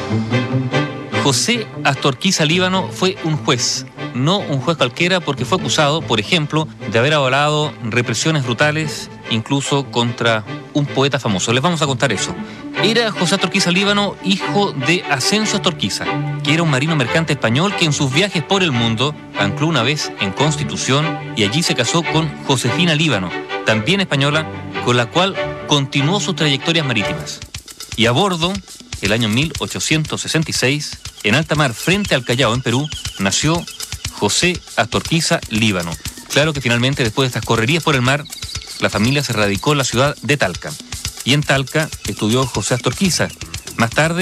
José Astorquiza Líbano fue un juez, no un juez cualquiera, porque fue acusado, por ejemplo, de haber avalado represiones brutales, incluso contra un poeta famoso. Les vamos a contar eso. Era José Astorquiza Líbano, hijo de Asensio Astorquiza, que era un marino mercante español que en sus viajes por el mundo ancló una vez en Constitución y allí se casó con Josefina Líbano, también española, con la cual continuó sus trayectorias marítimas. Y a bordo, el año 1866, en alta mar frente al Callao, en Perú, nació José Astorquiza Líbano. Claro que finalmente, después de estas correrías por el mar, la familia se radicó en la ciudad de Talca. Y en Talca estudió José Astorquiza. Más tarde